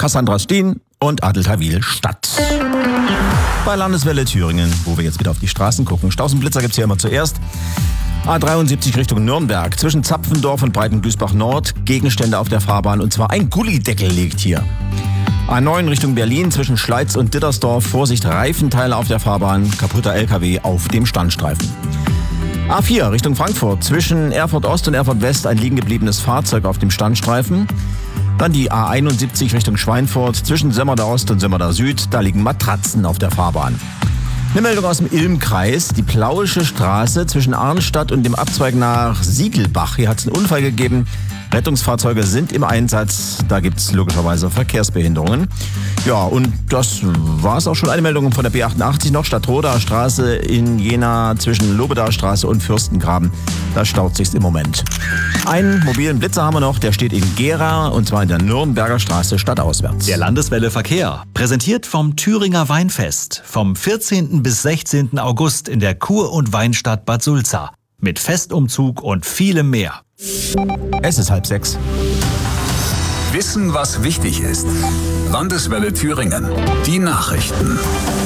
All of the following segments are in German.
Cassandra Steen und Adel Tawil Stadt. Bei Landeswelle Thüringen, wo wir jetzt wieder auf die Straßen gucken. Staus und Blitzer gibt's hier immer zuerst. A73 Richtung Nürnberg. Zwischen Zapfendorf und Breitengüßbach Nord. Gegenstände auf der Fahrbahn und zwar ein Gullideckel liegt hier. A9 Richtung Berlin zwischen Schleiz und Dittersdorf. Vorsicht, Reifenteile auf der Fahrbahn. Kaputter LKW auf dem Standstreifen. A4 Richtung Frankfurt. Zwischen Erfurt Ost und Erfurt West ein liegen gebliebenes Fahrzeug auf dem Standstreifen. Dann die A71 Richtung Schweinfurt. Zwischen Sömmerda Ost und Sömmerda Süd. Da liegen Matratzen auf der Fahrbahn. Eine Meldung aus dem Ilm-Kreis. Die Plauische Straße zwischen Arnstadt und dem Abzweig nach Siegelbach. Hier hat es einen Unfall gegeben. Rettungsfahrzeuge sind im Einsatz. Da gibt es logischerweise Verkehrsbehinderungen. Ja, und das war es auch schon. Eine Meldung von der B88 noch. Stadtroder Straße in Jena zwischen Lobedaer Straße und Fürstengraben. Da staut sich's im Moment. Einen mobilen Blitzer haben wir noch. Der steht in Gera und zwar in der Nürnberger Straße stadtauswärts. Der Landeswelle Verkehr. Präsentiert vom Thüringer Weinfest. Vom 14. bis 16. August in der Kur- und Weinstadt Bad Sulza. Mit Festumzug und vielem mehr. Es ist 5:30. Wissen, was wichtig ist. Landeswelle Thüringen. Die Nachrichten.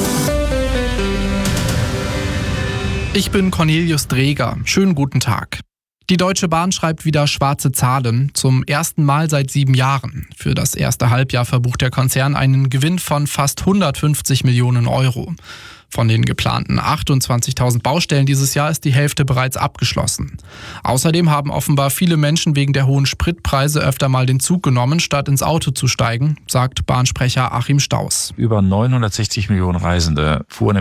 Ich bin Cornelius Dreger. Schönen guten Tag. Die Deutsche Bahn schreibt wieder schwarze Zahlen, zum ersten Mal seit 7 Jahren. Für das erste Halbjahr verbucht der Konzern einen Gewinn von fast 150 Millionen Euro. Von den geplanten 28.000 Baustellen dieses Jahr ist die Hälfte bereits abgeschlossen. Außerdem haben offenbar viele Menschen wegen der hohen Spritpreise öfter mal den Zug genommen, statt ins Auto zu steigen, sagt Bahnsprecher Achim Staus. Über 960 Millionen Reisende fuhren